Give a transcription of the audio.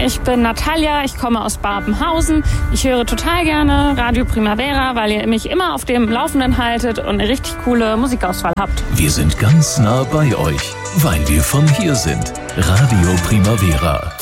ich bin Natalia, ich komme aus Babenhausen. Ich höre total gerne Radio Primavera, weil ihr mich immer auf dem Laufenden haltet und eine richtig coole Musikauswahl habt. Wir sind ganz nah bei euch, weil wir von hier sind. Radio Primavera.